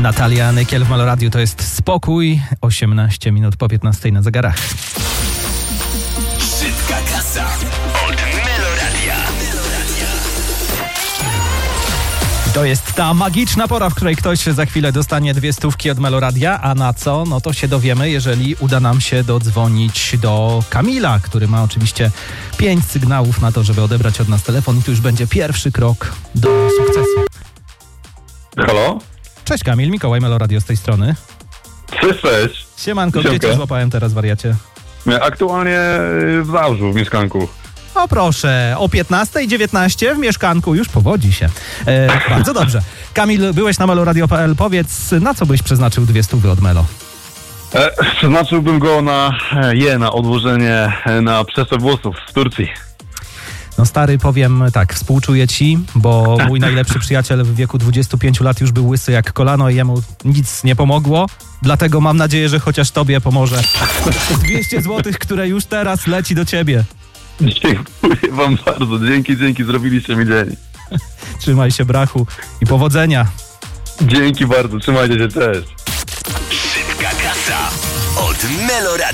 Natalia Nykiel w Meloradiu, to jest Spokój. 18 minut po 15 na zegarach. Szybka kasa od Meloradia. To jest ta magiczna pora, w której ktoś za chwilę dostanie 200 od Meloradia, a na co? No to się dowiemy, jeżeli uda nam się dodzwonić do Kamila, który ma oczywiście 5 sygnałów na to, żeby odebrać od nas telefon i tu już będzie pierwszy krok do sukcesu. Halo? Cześć Kamil, Mikołaj, Meloradio z tej strony. Cześć. Siemanko, gdzie cię złapałem teraz, wariacie? Aktualnie w Zabrzu, w mieszkanku. O proszę, o 15:19 w mieszkanku już powodzi się. Bardzo dobrze. Kamil, byłeś na meloradio.pl. Powiedz, na co byś przeznaczył 200 od Melo? Przeznaczyłbym go na odłożenie na przesyp włosów w Turcji. No stary, powiem tak, współczuję ci, bo mój najlepszy przyjaciel w wieku 25 lat już był łysy jak kolano i jemu nic nie pomogło. Dlatego mam nadzieję, że chociaż tobie pomoże 200 zł, które już teraz leci do ciebie. Dziękuję wam bardzo, dzięki, zrobiliście mi dzień. Trzymaj się, brachu, i powodzenia. Dzięki bardzo, trzymajcie się, cześć. Szybka kasa od Meloradia.